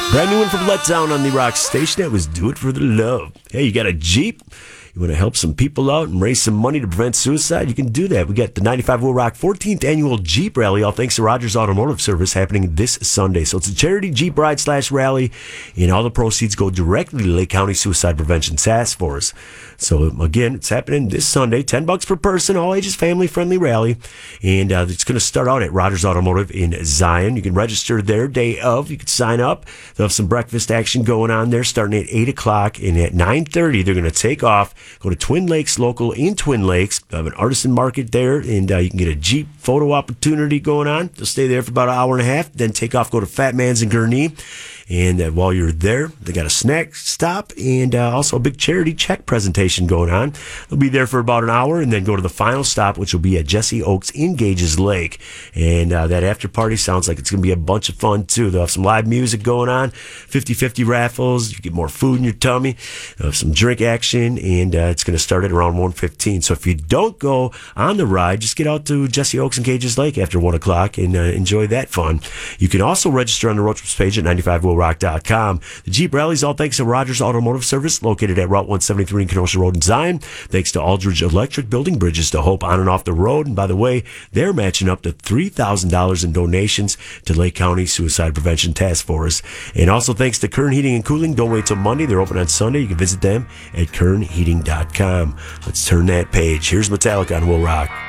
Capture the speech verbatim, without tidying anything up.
Brand new one from Letdown on the Rock Station. That was Do It For The Love. Hey, you got a Jeep? You want to help some people out and raise some money to prevent suicide? You can do that. We got the ninety-five Will Rock fourteenth Annual Jeep Rally, all thanks to Rogers Automotive Service, happening this Sunday. So it's a charity Jeep ride slash rally, and all the proceeds go directly to Lake County Suicide Prevention Task Force. So again, it's happening this Sunday, ten bucks per person, all ages, family-friendly rally, and uh, it's going to start out at Rogers Automotive in Zion. You can register there day of. You can sign up. They'll have some breakfast action going on there starting at eight o'clock, and at nine thirty, they're going to take off, go to Twin Lakes Local in Twin Lakes. They have an artisan market there, and uh, you can get a Jeep photo opportunity going on. They'll stay there for about an hour and a half, then take off, go to Fat Man's in Gurnee. And uh, while you're there, they got a snack stop and uh, also a big charity check presentation going on. They'll be there for about an hour and then go to the final stop, which will be at Jesse Oaks in Gages Lake. And uh, that after party sounds like it's going to be a bunch of fun, too. They'll have some live music going on, fifty-fifty raffles. You get more food in your tummy. They'll have some drink action, and uh, it's going to start at around one fifteen. So if you don't go on the ride, just get out to Jesse Oaks and Gages Lake after one o'clock and uh, enjoy that fun. You can also register on the road trips page at ninety-five will rock dot com. The Jeep Rally's all thanks to Rogers Automotive Service, located at Route one seventy-three in Kenosha Road in Zion. Thanks to Aldridge Electric, building bridges to hope on and off the road. And by the way, they're matching up to three thousand dollars in donations to Lake County Suicide Prevention Task Force. And also thanks to Kern Heating and Cooling. Don't wait till Monday. They're open on Sunday. You can visit them at kern heating dot com. Let's turn that page. Here's Metallica on Will Rock.